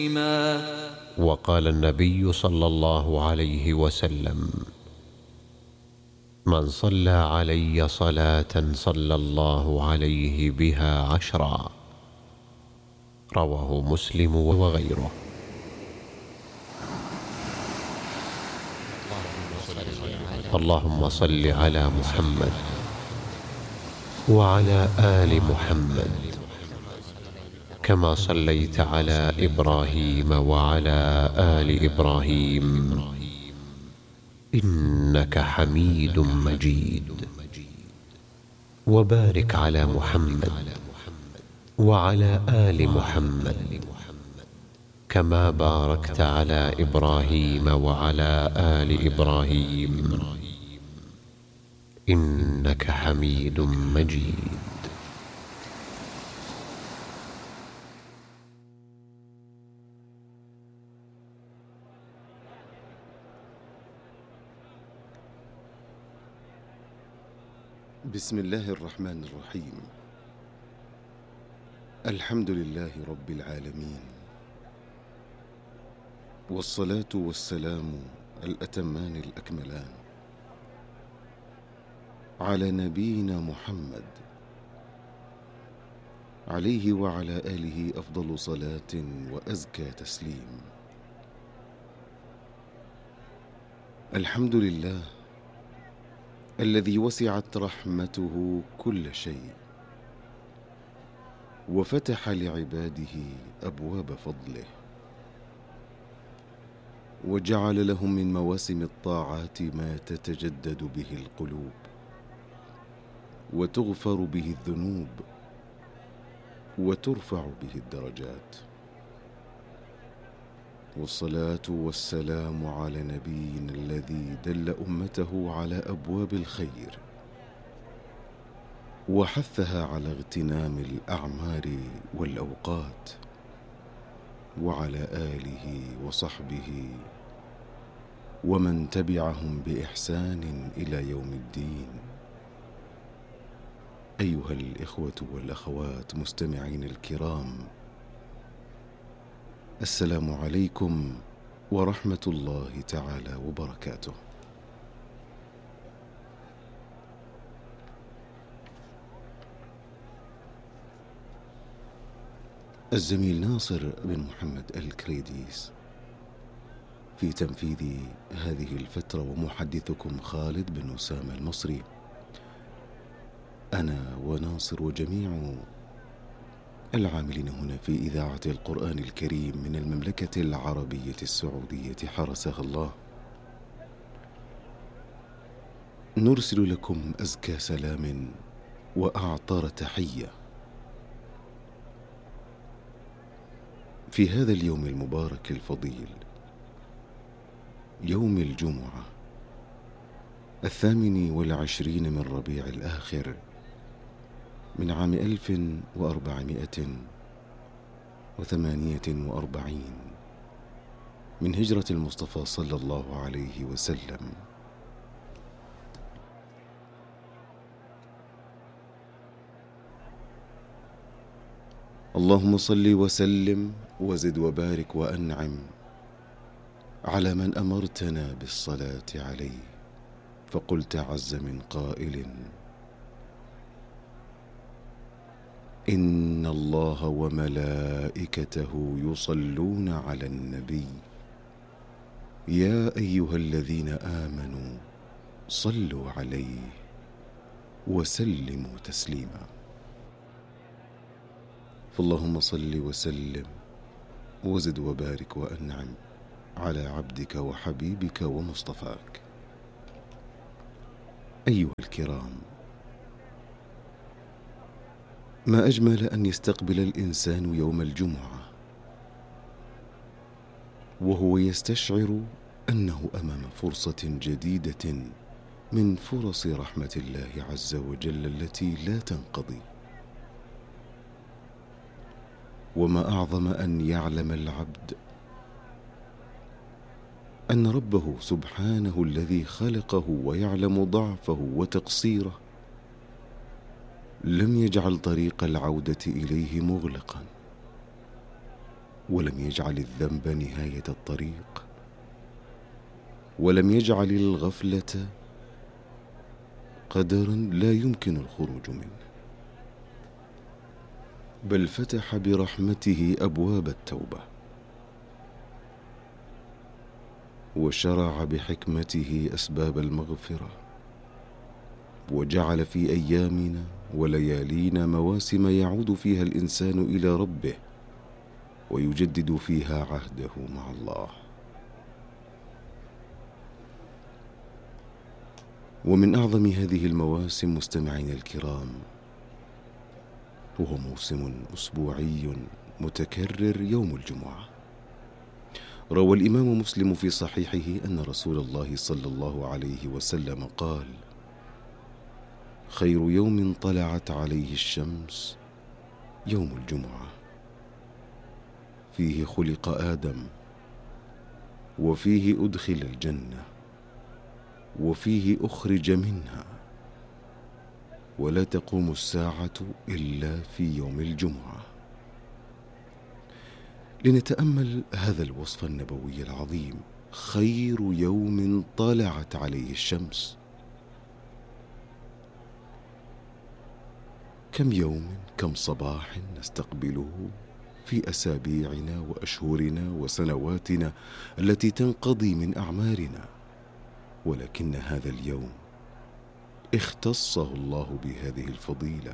وقال النبي صلى الله عليه وسلم: من صلى علي صلاة صلى الله عليه بها 10. رواه مسلم وغيره. اللهم صل على محمد وعلى آل محمد كما صليت على إبراهيم وعلى آل إبراهيم إنك حميد مجيد. وبارك على محمد وعلى آل محمد كما باركت على إبراهيم وعلى آل إبراهيم إنك حميد مجيد. بسم الله الرحمن الرحيم. الحمد لله رب العالمين، والصلاة والسلام الأتمان الأكملان على نبينا محمد عليه وعلى آله أفضل صلاة وأزكى تسليم. الحمد لله الذي وسعت رحمته كل شيء، وفتح لعباده أبواب فضله، وجعل لهم من مواسم الطاعات ما تتجدد به القلوب وتغفر به الذنوب وترفع به الدرجات. والصلاة والسلام على نبينا الذي دل أمته على أبواب الخير وحثها على اغتنام الأعمار والأوقات، وعلى آله وصحبه ومن تبعهم بإحسان إلى يوم الدين. أيها الإخوة والأخوات مستمعين الكرام، السلام عليكم ورحمة الله تعالى وبركاته. الزميل ناصر بن محمد الكريديس في تنفيذ هذه الفترة، ومحدثكم خالد بن أسامة المصري. أنا وناصر وجميع العاملين هنا في إذاعة القرآن الكريم من المملكة العربية السعودية حرسها الله، نرسل لكم أزكى سلام وأعطر تحية في هذا اليوم المبارك الفضيل، يوم الجمعة 28 من ربيع الآخر من عام 1448 من هجرة المصطفى صلى الله عليه وسلم. اللهم صل وسلم وزد وبارك وأنعم على من أمرتنا بالصلاة عليه، فقلت عز من قائل: إن الله وملائكته يصلون على النبي يا أيها الذين آمنوا صلوا عليه وسلموا تسليما. فاللهم صل وسلم وزد وبارك وأنعم على عبدك وحبيبك ومصطفاك. أيها الكرام، ما أجمل أن يستقبل الإنسان يوم الجمعة وهو يستشعر أنه أمام فرصة جديدة من فرص رحمة الله عز وجل التي لا تنقضي. وما أعظم أن يعلم العبد أن ربه سبحانه الذي خلقه ويعلم ضعفه وتقصيره لم يجعل طريق العودة إليه مغلقا، ولم يجعل الذنب نهاية الطريق، ولم يجعل الغفلة قدرا لا يمكن الخروج منه، بل فتح برحمته أبواب التوبة، وشرع بحكمته أسباب المغفرة، وجعل في أيامنا وليالينا مواسم يعود فيها الإنسان إلى ربه ويجدد فيها عهده مع الله. ومن أعظم هذه المواسم مستمعينا الكرام هو موسم أسبوعي متكرر يوم الجمعة. روى الإمام مسلم في صحيحه أن رسول الله صلى الله عليه وسلم قال: خير يوم طلعت عليه الشمس يوم الجمعة، فيه خلق آدم، وفيه أدخل الجنة، وفيه أخرج منها، ولا تقوم الساعة إلا في يوم الجمعة. لنتأمل هذا الوصف النبوي العظيم: خير يوم طلعت عليه الشمس. كم يوم، كم صباح نستقبله في أسابيعنا وأشهرنا وسنواتنا التي تنقضي من أعمارنا، ولكن هذا اليوم اختصه الله بهذه الفضيلة.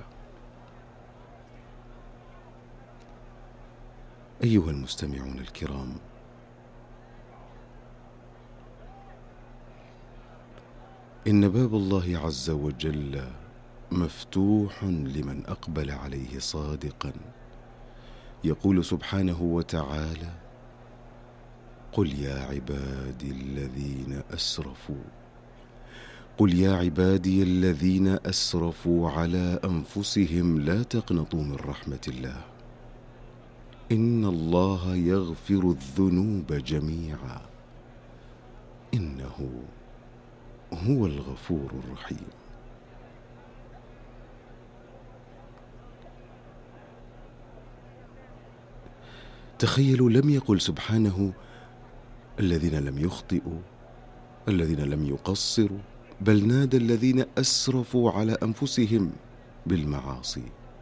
أيها المستمعون الكرام، إن باب الله عز وجل مفتوح لمن أقبل عليه صادقا. يقول سبحانه وتعالى: قل يا عبادي الذين أسرفوا قل يا عبادي الذين أسرفوا على أنفسهم لا تقنطوا من رحمة الله إن الله يغفر الذنوب جميعا إنه هو الغفور الرحيم. تخيلوا، لم يقل سبحانه الذين لم يخطئوا، الذين لم يقصروا، بل نادى الذين أسرفوا على أنفسهم بالمعاصي.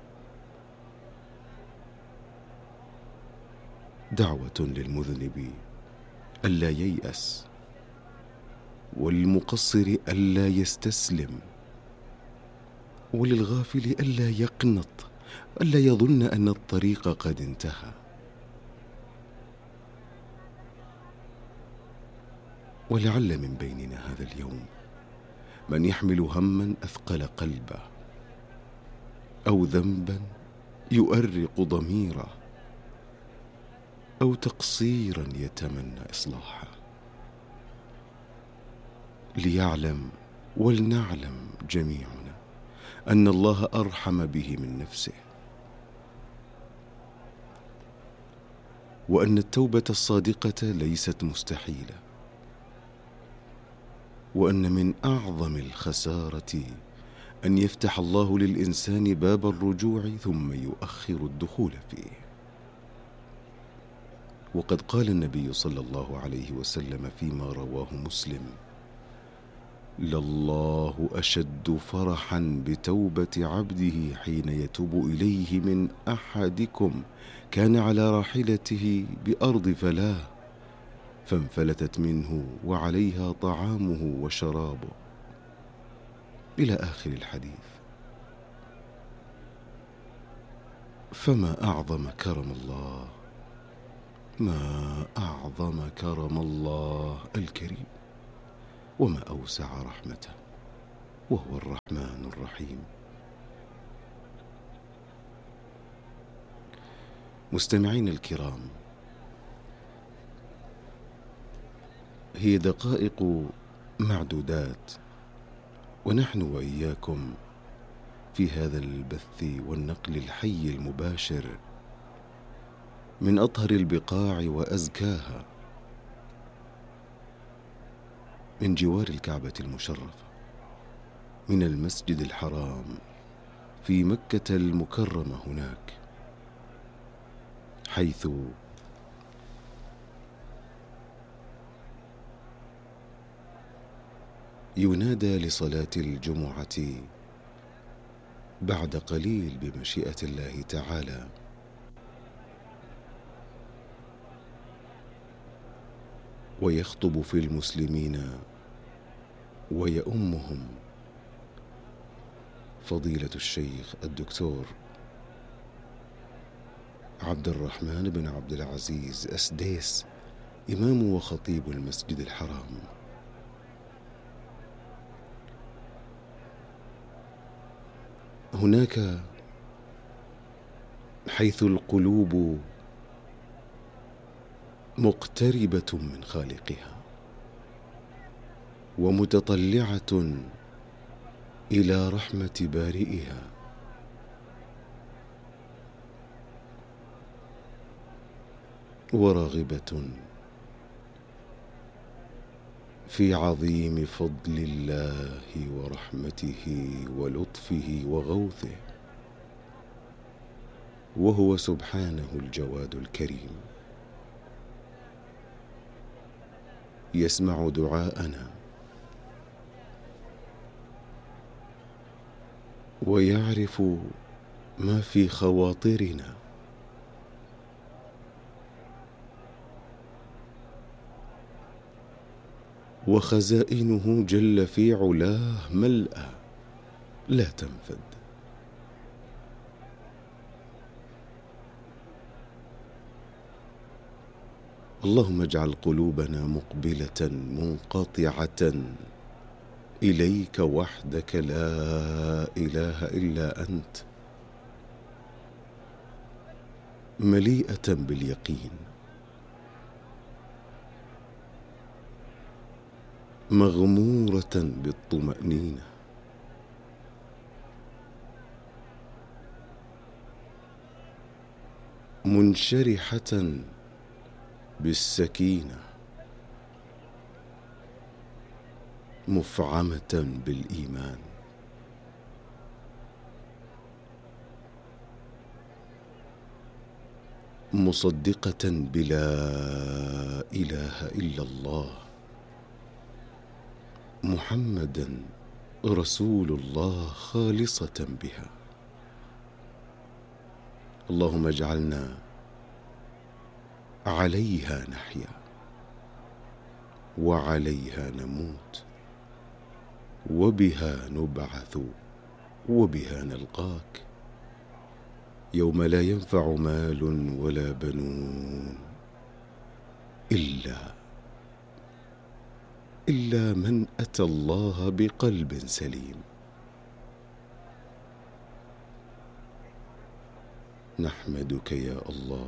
دعوة للمذنب ألا ييأس، وللمقصر ألا يستسلم، وللغافل ألا يقنط، ألا يظن أن الطريق قد انتهى. ولعل من بيننا هذا اليوم من يحمل هما أثقل قلبه، أو ذنبا يؤرق ضميره، أو تقصيرا يتمنى إصلاحه. ليعلم ولنعلم جميعنا أن الله أرحم به من نفسه، وأن التوبة الصادقة ليست مستحيلة، وأن من أعظم الخسارة أن يفتح الله للإنسان باب الرجوع ثم يؤخر الدخول فيه. وقد قال النبي صلى الله عليه وسلم فيما رواه مسلم: لله أشد فرحا بتوبة عبده حين يتوب إليه من أحدكم كان على راحلته بأرض فلاة فانفلتت منه وعليها طعامه وشرابه، إلى آخر الحديث. فما أعظم كرم الله، ما أعظم كرم الله الكريم، وما أوسع رحمته، وهو الرحمن الرحيم. مستمعين الكرام، هي دقائق معدودات ونحن وإياكم في هذا البث والنقل الحي المباشر من أطهر البقاع وأزكاها، من جوار الكعبة المشرفة، من المسجد الحرام في مكة المكرمة هناك، حيث ينادى لصلاة الجمعة بعد قليل بمشيئة الله تعالى، ويخطب في المسلمين ويؤمهم فضيلة الشيخ الدكتور عبد الرحمن بن عبد العزيز أسديس، إمام وخطيب المسجد الحرام. هناك حيث القلوب مقتربة من خالقها ومتطلعة إلى رحمة بارئها، وراغبة في عظيم فضل الله ورحمته ولطفه وغوثه، وهو سبحانه الجواد الكريم، يسمع دعاءنا ويعرف ما في خواطرنا، وخزائنه جل في علاه ملأى لا تنفد. اللهم اجعل قلوبنا مقبلة منقطعة إليك وحدك لا إله إلا أنت، مليئة باليقين، مغمورة بالطمأنينة، منشرحة بالسكينة، مفعمة بالإيمان، مصدقة بلا إله إلا الله محمدا رسول الله خالصة بها. اللهم اجعلنا عليها نحيا وعليها نموت وبها نبعث وبها نلقاك يوم لا ينفع مال ولا بنون إلا من أتى الله بقلب سليم. نحمدك يا الله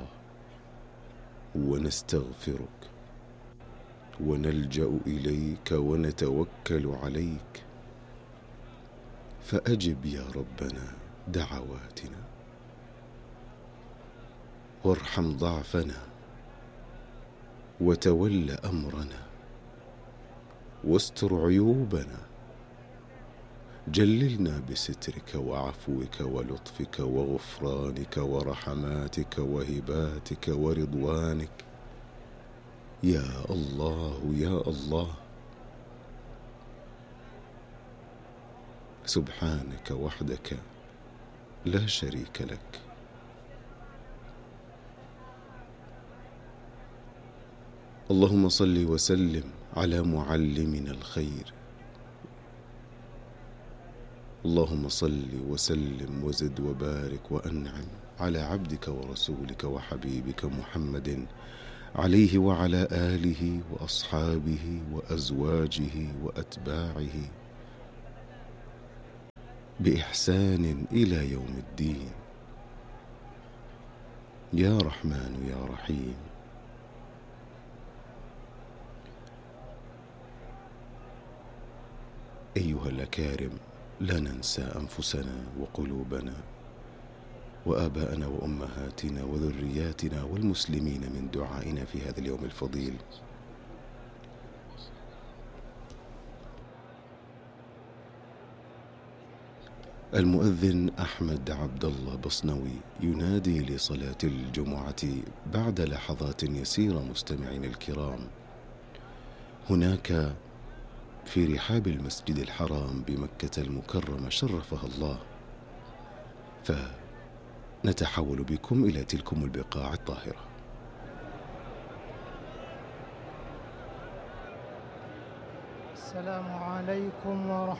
ونستغفرك ونلجأ إليك ونتوكل عليك، فأجب يا ربنا دعواتنا، وارحم ضعفنا، وتول أمرنا، واستر عيوبنا، جللنا بسترك وعفوك ولطفك وغفرانك ورحماتك وهباتك ورضوانك يا الله يا الله. سبحانك وحدك لا شريك لك. اللهم صل وسلم على معلمنا الخير. اللهم صل وسلم وزد وبارك وأنعم على عبدك ورسولك وحبيبك محمد عليه وعلى آله وأصحابه وأزواجه وأتباعه بإحسان إلى يوم الدين. يا رحمن يا رحيم. أيها الأكارم، لا ننسى أنفسنا وقلوبنا وآباءنا وأمهاتنا وذرياتنا والمسلمين من دعائنا في هذا اليوم الفضيل. المؤذن أحمد عبد الله بصنوي ينادي لصلاة الجمعة بعد لحظات يسيرة. مستمعين الكرام، هناك في رحاب المسجد الحرام بمكة المكرمة شرفها الله، فنتحول بكم إلى تلكم البقاع الطاهرة. السلام عليكم ورحمة